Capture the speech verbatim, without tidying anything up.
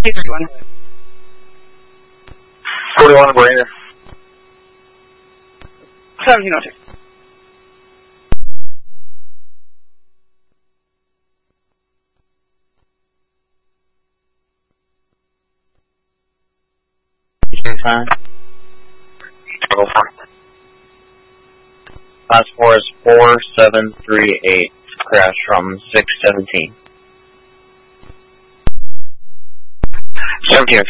thirty-one. forty-one, Brainer. seventeen oh two. Time. Last four is four seven three eight. Crash from six seventeen. seventeen